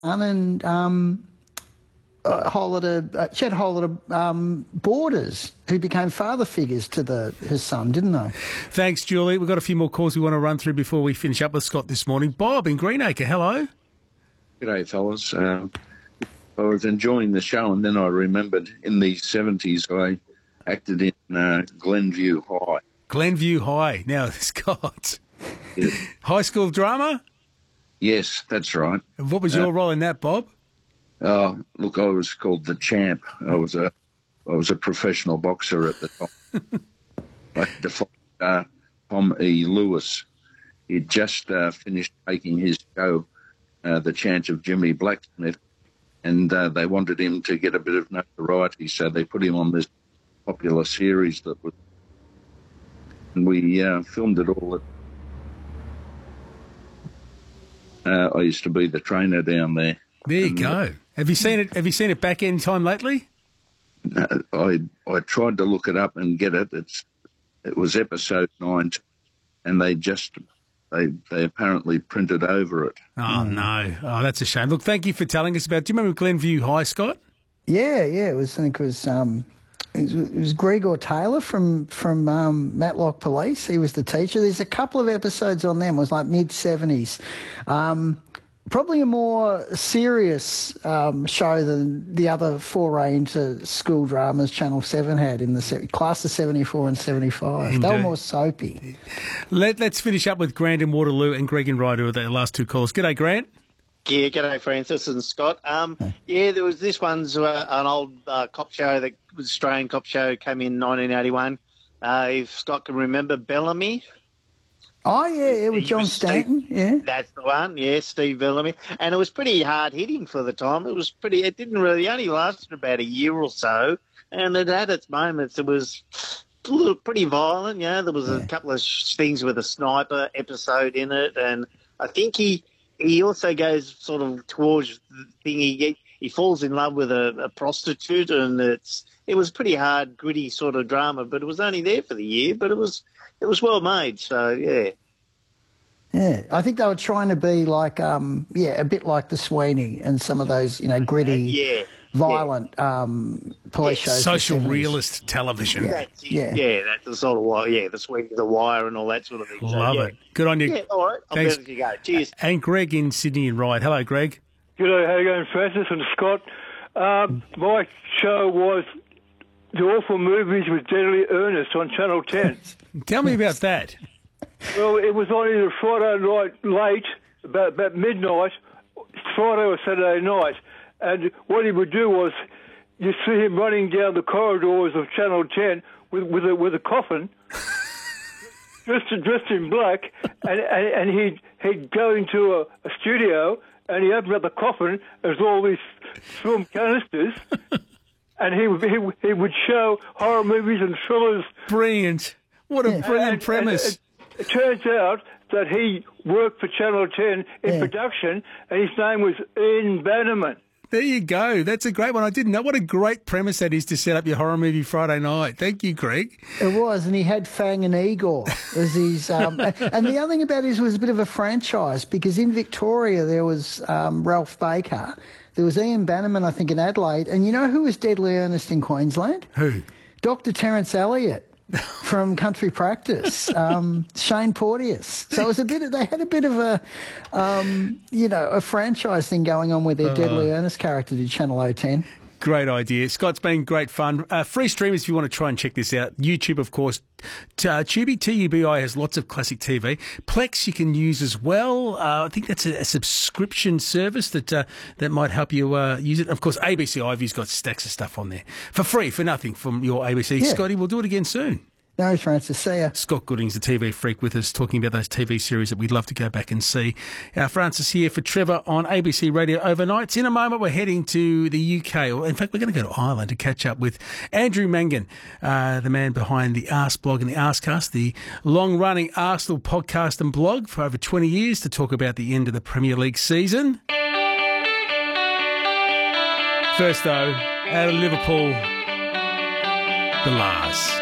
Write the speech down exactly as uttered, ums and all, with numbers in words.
and um, a whole lot of uh, she had a whole lot of um, boarders who became father figures to the his son, didn't they? Thanks, Julie. We've got a few more calls we want to run through before we finish up with Scott this morning. Bob in Greenacre, hello. G'day, fellas. Um, I was enjoying the show, and then I remembered in the seventies I acted in uh, Glenview High. Glenview High. Now, Scott, Yeah. high school drama? Yes, that's right. And what was your uh, role in that, Bob? Uh, look, I was called the Champ. I was a, I was a professional boxer at the time. I had to fight uh, Tom E. Lewis. He'd just uh, finished taking his show, uh, The Chance of Jimmy Blacksmith, and uh, they wanted him to get a bit of notoriety, so they put him on this popular series that was, and we uh, filmed it all at. Uh, I used to be the trainer down there. There you and, go. Uh, have you seen it? Have you seen it back any time lately? Uh, I I tried to look it up and get it. It's it was episode nine, and they just they they apparently printed over it. Oh no! Oh, that's a shame. Look, thank you for telling us about. Do you remember Glenview High, Scott? Yeah, yeah. It was. I think it was. Um, it was, it was Gregor Taylor from from um, Matlock Police. He was the teacher. There's a couple of episodes on them. It was like mid seventies. Um, Probably a more serious um, show than the other foray into school dramas Channel seven had in the se- class of seventy-four and seventy-five. Indeed. They were more soapy. Let, let's finish up with Grant in Waterloo and Greg in Ryder with the last two calls. G'day, Grant. Yeah, g'day, Francis and Scott. Um, yeah, there was this one's uh, an old uh, cop show that was Australian cop show, came in nineteen eighty-one. Uh, if Scott can remember, Bellamy. Oh, yeah, yeah, with John Stanton, Steve, yeah. That's the one, yeah, Steve Bellamy. And it was pretty hard-hitting for the time. It was pretty, it didn't really, it only lasted about a year or so, and it had its moments. It was a little, pretty violent, you know. There was yeah. a couple of things with a sniper episode in it, and I think he he also goes sort of towards the thing, he, he falls in love with a, a prostitute, and it's it was pretty hard, gritty sort of drama, but it was only there for the year, but it was... It was well made, so yeah. Yeah, I think they were trying to be like, um, yeah, a bit like the Sweeney and some of those, you know, gritty, yeah, violent yeah. Um, police yeah. shows. Social realist television. Yeah, yeah, yeah. That's the sort of wire. Yeah, the Sweeney, the Wire, and all that sort of thing. Love so, yeah. it. Good on you. Yeah, all right. I'll Thanks. let you go. Cheers. And Greg in Sydney and Ryde. Hello, Greg. G'day, how you going, Francis and Scott? Um, my show was The Awful Movies with Deadly Ernest on Channel ten. Tell me about that. Well, it was on either Friday night late, about, about midnight, Friday or Saturday night. And what he would do was, you see him running down the corridors of Channel ten with, with, a, with a coffin, dressed, dressed in black, and, and, and he'd, he'd go into a, a studio, and he opened up the coffin, there's all these film canisters, and he would, he, he would show horror movies and thrillers. Brilliant. What a brilliant and, premise. And it, it turns out that he worked for Channel ten in yeah. production, and his name was Ian Bannerman. There you go. That's a great one. I didn't know what a great premise that is to set up your horror movie Friday night. Thank you, Greg. It was, and he had Fang and Igor as his. Um, and the other thing about it was a bit of a franchise because in Victoria there was um, Ralph Baker, there was Ian Bannerman, I think, in Adelaide, and you know who was Deadly Ernest in Queensland? Who? Doctor Terence Elliott. From Country Practice, um, Shane Porteous. So it was a bit. Of, they had a bit of a, um, you know, a franchise thing going on with their uh, Deadly Ernest character to Channel O ten. Great idea. Scott's been great fun. Uh, free streamers if you want to try and check this out. YouTube, of course. T- uh, Tubi, T U B I, has lots of classic T V. Plex you can use as well. Uh, I think that's a, a subscription service that uh, that might help you uh, use it. Of course, A B C iView's got stacks of stuff on there. For free, for nothing, from your A B C. Yeah. Scotty, we'll do it again soon. No, Francis. See ya. Scott Gooding's the T V freak with us, talking about those T V series that we'd love to go back and see. Uh, Francis here for Trevor on A B C Radio Overnights. In a moment, we're heading to the U K. Or in fact, we're going to go to Ireland to catch up with Andrew Mangan, uh, the man behind the Arse blog and the Arsecast, the long-running Arsenal podcast and blog for over twenty years, to talk about the end of the Premier League season. First, though, out of Liverpool, the Lars.